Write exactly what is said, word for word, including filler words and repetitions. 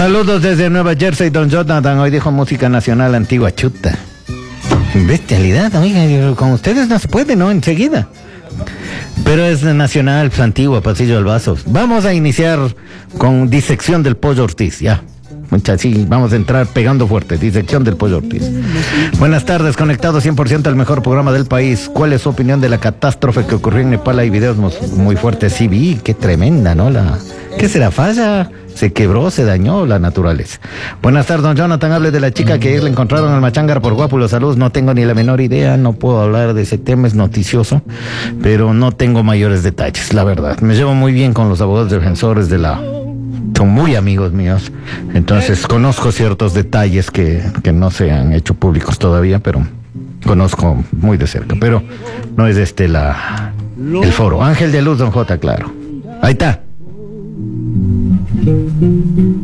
Saludos desde Nueva Jersey, don Jonathan. Hoy dijo música nacional antigua, chuta. Bestialidad, oiga, con ustedes no se puede, ¿no? Enseguida. Pero es nacional, pues, antigua, Pasillo del Vaso. Vamos a iniciar con disección del Pollo Ortiz, ya. Muchas, sí, vamos a entrar pegando fuerte. Disección del Pollo Ortiz. Buenas tardes, conectado cien por ciento al mejor programa del país. ¿Cuál es su opinión de la catástrofe que ocurrió en Nepal? Hay videos muy fuertes. Sí, vi, qué tremenda, ¿no? La, ¿qué será? ¿Falla? Se quebró, se dañó la naturaleza. Buenas tardes, don Jonathan. Hable de la chica que ayer le encontraron al Machangar por Guápulo. Saludos, no tengo ni la menor idea, no puedo hablar de ese tema, es noticioso, pero no tengo mayores detalles, la verdad. Me llevo muy bien con los abogados defensores de la... Son muy amigos míos, entonces conozco ciertos detalles que, que no se han hecho públicos todavía, pero conozco muy de cerca, pero no es este la el foro. Ángel de Luz, don J, claro. Ahí está.